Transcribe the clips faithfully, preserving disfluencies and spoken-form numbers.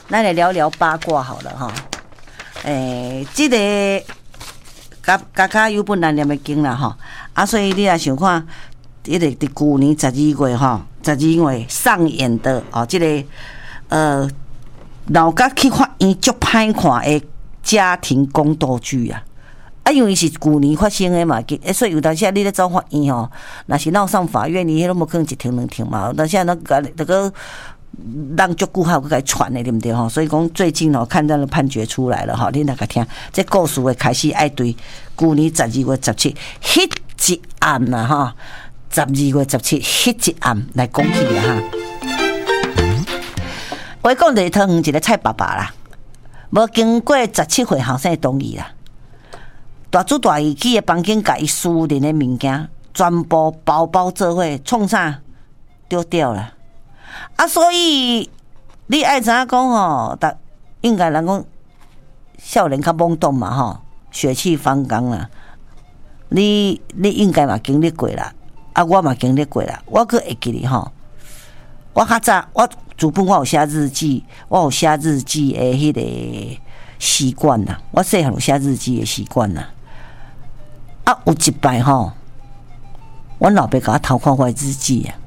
咱来聊聊八卦好了哈。诶，这个甲甲甲有本难念的经啦哈，啊，所以你也想看，这个伫旧年十二月哈，十二月上演的哦，这个呃，老甲去法院足歹看的家庭宫斗剧啊。啊，因为是旧年发生的嘛，所以有当时你咧走法院吼，若是闹上法院，你迄拢无可能一庭两庭嘛。但是那个那个让足久还有个传的，对不对吼？所以讲最近哦，看到了判决出来了哈，你那个听，这故事会开始爱对旧年十二月十七迄一案啦哈，十二月十七迄一案来讲起啦哈。我讲就是汤圆一个蔡爸爸啦，无经过十七岁后生同意啦。大主大意去个房间，甲伊私人的物件全部包包做伙，创啥丢掉了啊！所以你爱知影讲吼，但应该人讲少年较懵懂嘛吼，血气方刚啦。你你应该嘛经历过啦，啊，我嘛经历过啦。我佫会记哩吼，我较早我主本我有写日记，我有写日记的迄个习惯啦。我细汉有写日记的习惯啦。啊，有一摆吼，阮老爸甲我偷看我的日记啊。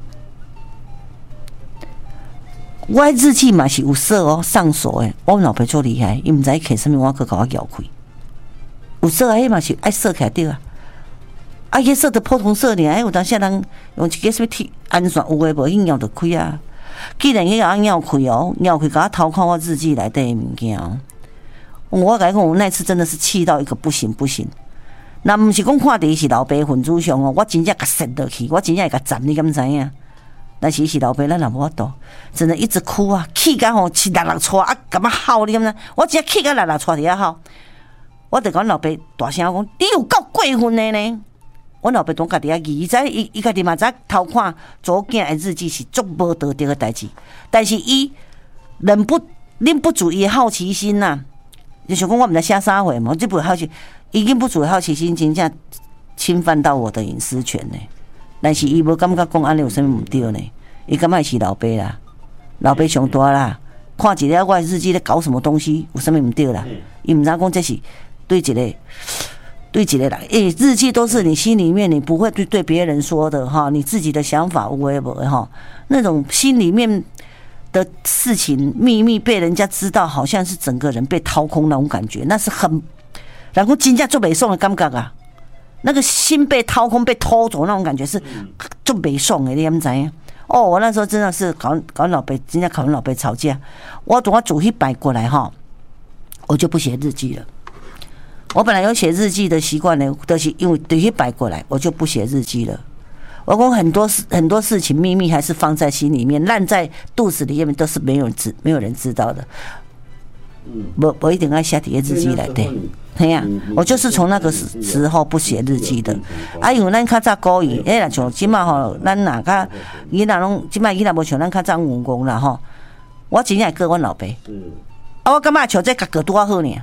我的日记嘛是有锁哦，上锁诶。我老爸足厉害，伊毋知摕啥物，我去甲我撬开。有锁啊，迄嘛是爱锁起来对啊。啊，迄锁着普通锁尔，迄有当时人用一个什么铁安全有诶无，伊撬着开啊。既然迄个我撬开哦，撬开甲我偷看我日记内底诶物件哦。我甲你讲，我那次真的是气到一个不行不行。那毋是讲看第是老爸份子上哦，我真正甲摔落去，我真正会甲斩，你敢知影？但是是老爸，咱也无法度，真的一直哭啊，气甲吼是六六撮啊，感觉哭你敢知？我真气甲六六撮伫遐哭，我就甲阮老爸大声讲：你有够过分的呢！阮老爸总家己遐记，伊知伊伊家己嘛知偷看祖囝的日记是足无道德的代志，但是伊忍不忍不住伊的好奇心呐、啊，就想讲我毋知写啥货嘛，这不好奇。已经不主好奇心，真正侵犯到我的隐私权呢。但是伊无感觉讲安尼有啥物毋对呢？伊感觉是老爸啦，老爸上大啦，看一个我的日记咧搞什么东西，有啥物毋对啦？伊毋知讲这是对一个对一个人，诶、欸，日记都是你心里面你不会对对别人说的哈，你自己的想法有诶无哈，那种心里面的事情秘密被人家知道，好像是整个人被掏空那种感觉，那是很。然后真正做袂爽的感觉啊，那个心被掏空、被偷走那种感觉是做袂爽的，你敢知影？哦，我那时候真的是搞搞老爸，真正搞老爸吵架。我等我煮一摆过来哈，我就不写日记了。我本来有写日记的习惯呢，都是因为对一摆过来，我就不写日记了。我讲很多事很多事情秘密还是放在心里面，烂在肚子里面都是没有人知没有人知道的。我我一定要写伫个日记内底，嘿呀、啊，我就是从那个时候不写日记的。啊，因为咱较早故意，哎啦，像即马吼，咱哪较囡仔拢即摆囡仔无像咱较早用功啦吼。我真正会告阮老爸，啊，我感觉像这甲告拄啊好呢。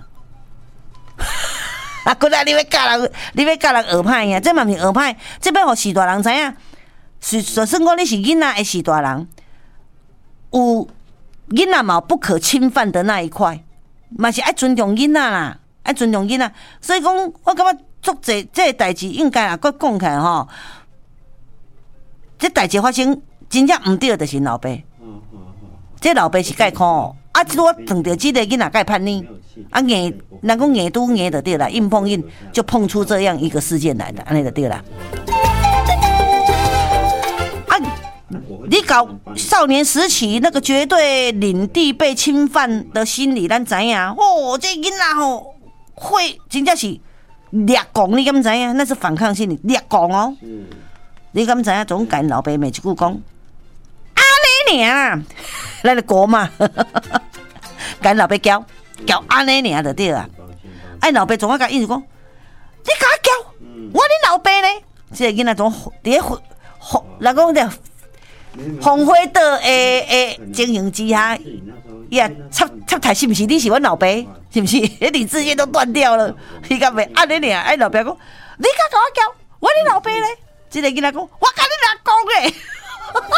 啊，过来你要教人，你要教人学歹呀？这嘛是学歹，这要互士大人知影。是，就算讲你是囡仔的士大人，有囡仔嘛不可侵犯的那一块。嘛是爱尊重囡仔啦，爱尊重囡仔，所以讲我感觉足济这个代志应该啊，佮讲起来吼，这代志发生真正毋对，就是老爸。这老爸是介苦哦，啊，即我撞到这个囡仔介叛逆，啊硬，人讲硬拄硬就对啦，硬碰硬就碰出这样一个事件来的，安尼就对啦。你搞少年时期那个绝对领地被侵犯的心理，咱知影。哦，这囡仔吼会真正是掠狂，你敢知影？那是反抗心理，掠狂哦。你敢知影？总甲老爸骂一句讲，安尼尔，咱就过嘛。甲老爸叫叫安尼尔就对啦。哎，老爸总爱甲意思讲，你甲我叫，我你老爸呢？这个囡仔总伫咧红，人讲的。红灰的诶诶经营之下，呀插插台是不是？你是阮老爸，是不是？理智线都断掉了，伊甲袂安尼尔，哎老爸讲，你甲甲我叫，我你老爸咧？这个囡仔讲，我甲你阿公咧，